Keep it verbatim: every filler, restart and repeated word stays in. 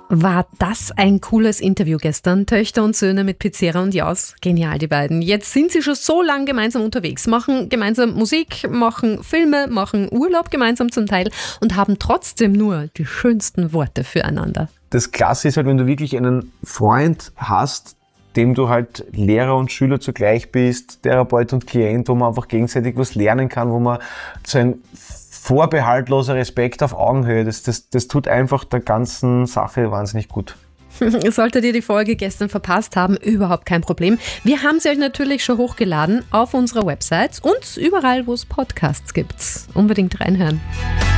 War das ein cooles Interview gestern? Töchter und Söhne mit Pizzera und Jaus. Genial, die beiden. Jetzt sind sie schon so lang gemeinsam unterwegs, machen gemeinsam Musik, machen Filme, machen Urlaub gemeinsam zum Teil und haben trotzdem nur die schönsten Worte füreinander. Das Klasse ist halt, wenn du wirklich einen Freund hast, dem du halt Lehrer und Schüler zugleich bist, Therapeut und Klient, wo man einfach gegenseitig was lernen kann, wo man so ein vorbehaltloser Respekt auf Augenhöhe, das, das, das tut einfach der ganzen Sache wahnsinnig gut. Solltet ihr die Folge gestern verpasst haben, überhaupt kein Problem. Wir haben sie euch natürlich schon hochgeladen auf unserer Website und überall, wo es Podcasts gibt. Unbedingt reinhören.